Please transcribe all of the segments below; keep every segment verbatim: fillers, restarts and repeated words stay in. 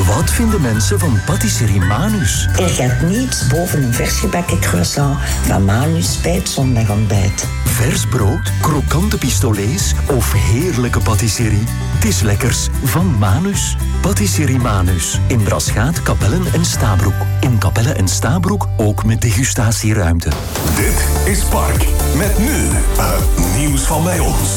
Wat vinden mensen van patisserie Manus? Er gaat niets boven een versgebakken croissant van Manus bij het zondagontbijt. Vers brood, krokante pistolets of heerlijke patisserie. Het is lekkers van Manus. Patisserie Manus. In Braschaat, Capelle en Stabroek. In Capelle en Stabroek ook met degustatieruimte. Dit is Park. Met nu het nieuws van bij ons.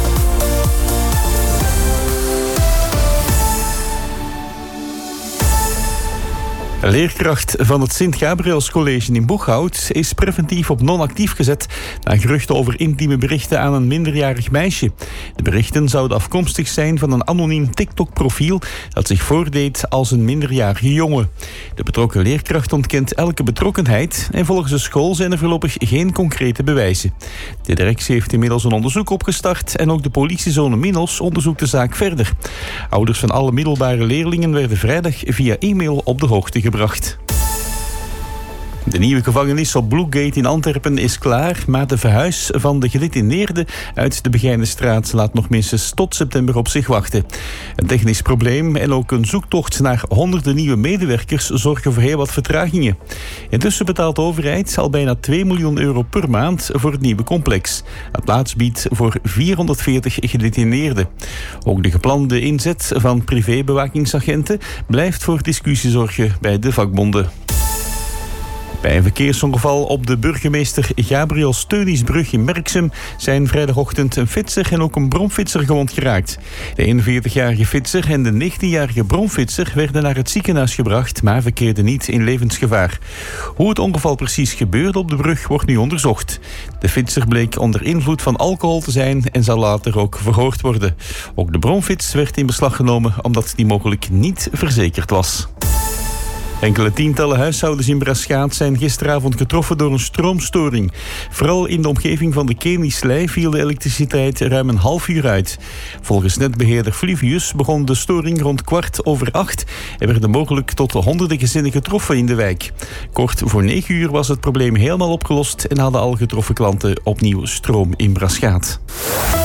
Een leerkracht van het Sint-Gabriels College in Boeghout is preventief op non-actief gezet na geruchten over intieme berichten aan een minderjarig meisje. De berichten zouden afkomstig zijn van een anoniem TikTok-profiel dat zich voordeed als een minderjarige jongen. De betrokken leerkracht ontkent elke betrokkenheid en volgens de school zijn er voorlopig geen concrete bewijzen. De directie heeft inmiddels een onderzoek opgestart en ook de politiezone Minos onderzoekt de zaak verder. Ouders van alle middelbare leerlingen werden vrijdag via e-mail op de hoogte gebracht. Gebracht. De nieuwe gevangenis op Bloegate in Antwerpen is klaar, maar de verhuis van de gedetineerden uit de Begijnenstraat laat nog minstens tot september op zich wachten. Een technisch probleem en ook een zoektocht naar honderden nieuwe medewerkers zorgen voor heel wat vertragingen. Intussen betaalt de overheid al bijna twee miljoen euro per maand voor het nieuwe complex. Het plaats biedt voor vierhonderdveertig gedetineerden. Ook de geplande inzet van privébewakingsagenten blijft voor discussie zorgen bij de vakbonden. Bij een verkeersongeval op de burgemeester Gabriel Steunisbrug in Merksem zijn vrijdagochtend een fietser en ook een bromfietser gewond geraakt. De eenenveertigjarige fietser en de negentienjarige bromfietser werden naar het ziekenhuis gebracht, maar verkeerden niet in levensgevaar. Hoe het ongeval precies gebeurde op de brug wordt nu onderzocht. De fietser bleek onder invloed van alcohol te zijn en zal later ook verhoord worden. Ook de bromfiets werd in beslag genomen omdat die mogelijk niet verzekerd was. Enkele tientallen huishoudens in Braschaat zijn gisteravond getroffen door een stroomstoring. Vooral in de omgeving van de Kenislei viel de elektriciteit ruim een half uur uit. Volgens netbeheerder Flivius begon de storing rond kwart over acht. Er werden mogelijk tot honderden gezinnen getroffen in de wijk. Kort voor negen uur was het probleem helemaal opgelost en hadden al getroffen klanten opnieuw stroom in Braschaat.